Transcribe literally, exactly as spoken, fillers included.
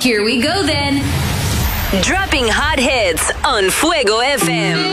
Here we go then. Dropping hot hits on Fuego F M.